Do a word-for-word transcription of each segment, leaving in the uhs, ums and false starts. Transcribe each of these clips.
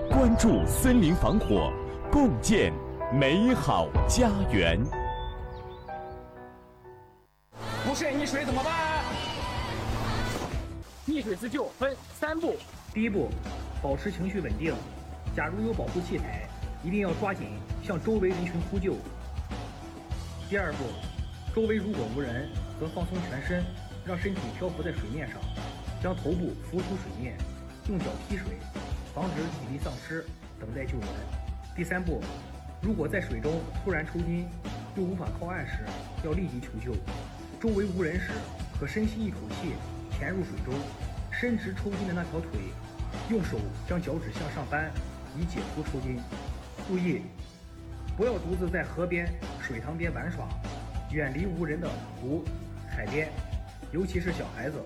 关注森林防火，共建美好家园。 不慎溺水怎么办？溺水自救分三步。 第一步，保持情绪稳定。假如有保护器材，一定要抓紧向周围人群呼救。第二步，周围如果无人，则放松全身，让身体漂浮在水面上，将头部浮出水面，用脚踢水，防止体力丧失，等待救援。第三步，如果在水中突然抽筋，又无法靠岸时，要立即求救。周围无人时，可深吸一口气，潜入水中，伸直抽筋的那条腿，用手将脚趾向上扳，以解除抽筋。注意，不要独自在河边、水塘边玩耍，远离无人的湖、海边，尤其是小孩子。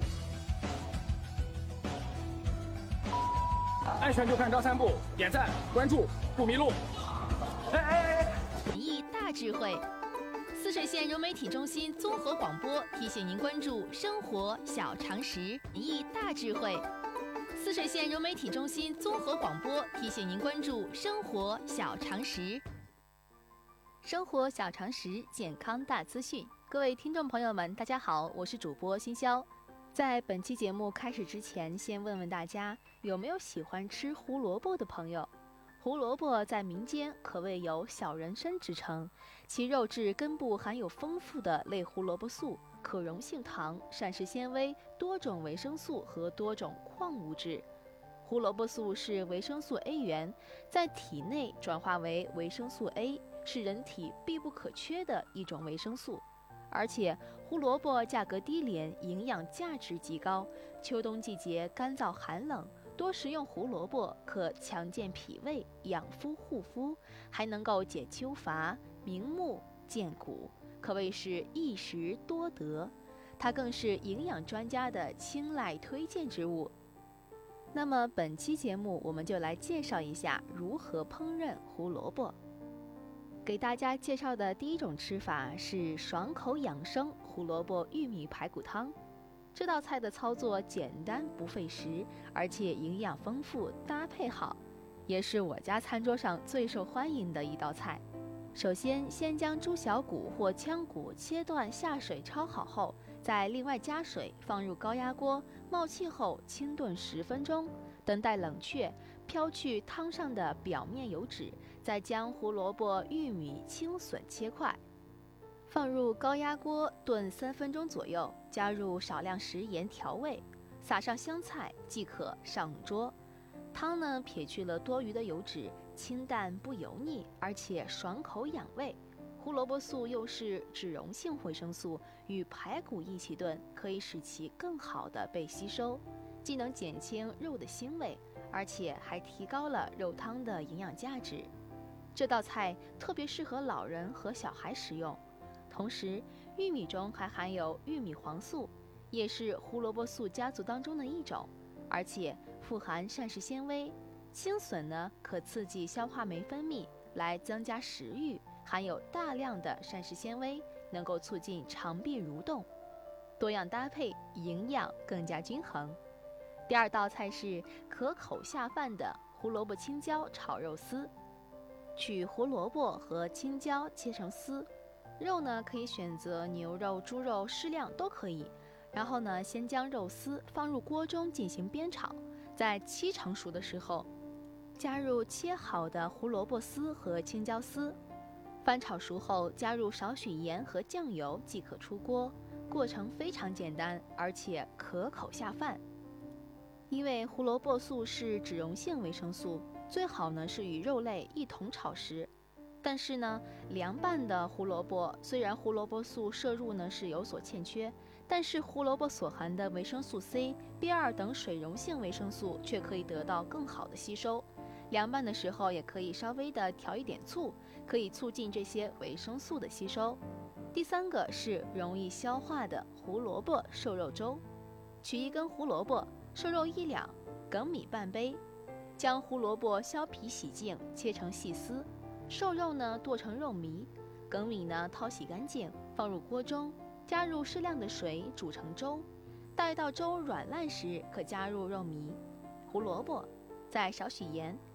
安全就看张三步，点赞、关注，不迷路。哎哎哎！ 演绎大智慧。泗水县融媒体中心综合广播提醒您关注生活小常识，演绎大智慧。泗水县融媒体中心综合广播提醒您关注生活小常识。生活小常识，健康大资讯。各位听众朋友们，大家好，我是主播欣潇。在本期节目开始之前，先问问大家有没有喜欢吃胡萝卜的朋友？胡萝卜在民间可谓有小人参之称，其肉质根部含有丰富的类胡萝卜素、可溶性糖、膳食纤维、多种维生素和多种矿物质。胡萝卜素是维生素 A 源，在体内转化为维生素 A， 是人体必不可缺的一种维生素。而且胡萝卜价格低廉，营养价值极高。秋冬季节干燥寒冷，多食用胡萝卜可强健脾胃、养肤护肤，还能够解秋乏、明目、健骨，可谓是一食多得。它更是营养专家的青睐推荐之物。那么本期节目我们就来介绍一下如何烹饪胡萝卜。给大家介绍的第一种吃法是爽口养生胡萝卜玉米排骨汤。这道菜的操作简单不费时，而且营养丰富，搭配好，也是我家餐桌上最受欢迎的一道菜。首先，先将猪小骨或腔骨切断下水焯好后，再另外加水放入高压锅，冒气后清炖十分钟，等待冷却，飘去汤上的表面油脂，再将胡萝卜、玉米、青笋切块，放入高压锅炖三分钟左右，加入少量食盐调味，撒上香菜即可上桌。汤呢，撇去了多余的油脂，清淡不油腻，而且爽口养胃。胡萝卜素又是脂溶性维生素，与排骨一起炖，可以使其更好的被吸收，既能减轻肉的腥味，而且还提高了肉汤的营养价值。这道菜特别适合老人和小孩食用。同时，玉米中还含有玉米黄素，也是胡萝卜素家族当中的一种，而且富含膳食纤维。青笋呢，可刺激消化酶分泌，来增加食欲，含有大量的膳食纤维，能够促进肠壁蠕动。多样搭配，营养更加均衡。第二道菜是可口下饭的胡萝卜青椒炒肉丝。取胡萝卜和青椒切成丝，肉呢可以选择牛肉、猪肉，适量都可以。然后呢，先将肉丝放入锅中进行煸炒，在七成熟的时候，加入切好的胡萝卜丝和青椒丝，翻炒熟后加入少许盐和酱油即可出锅。过程非常简单，而且可口下饭。因为胡萝卜素是脂溶性维生素，最好呢是与肉类一同炒食。但是呢，凉拌的胡萝卜虽然胡萝卜素摄入呢是有所欠缺，但是胡萝卜所含的维生素 C、B 二 等水溶性维生素却可以得到更好的吸收。凉拌的时候也可以稍微的调一点醋，可以促进这些维生素的吸收。第三个是容易消化的胡萝卜瘦肉粥。取一根胡萝卜，瘦肉一两，梗米半杯，将胡萝卜削皮洗净，切成细丝。瘦肉呢剁成肉糜，梗米呢淘洗干净，放入锅中，加入适量的水煮成粥。待到粥软烂时，可加入肉糜、胡萝卜，再少许盐，